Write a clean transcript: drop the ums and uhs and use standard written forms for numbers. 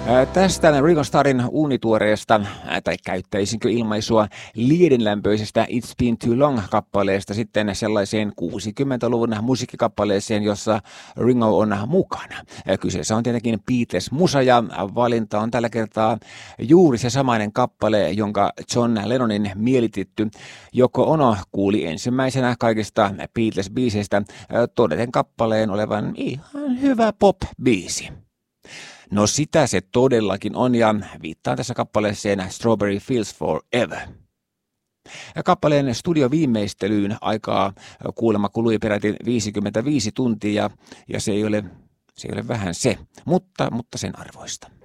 Tästä Ringo Starrin uunituoreesta, tai käyttäisinkö ilmaisua liedenlämpöisestä It's Been Too Long-kappaleesta sitten sellaiseen 60-luvun musiikkikappaleeseen, jossa Ringo on mukana. Kyseessä on tietenkin Beatles-musa ja valinta on tällä kertaa juuri se samainen kappale, jonka John Lennonin mielititty Yoko Ono kuuli ensimmäisenä kaikista Beatles-biiseistä todeten kappaleen olevan ihan hyvä pop-biisi. No sitä se todellakin on ja viittaan tässä kappaleeseen Strawberry Fields Forever. Kappaleen studioviimeistelyyn aikaa kuulemma kului peräti 55 tuntia ja se ei ole vähän se, mutta sen arvoista.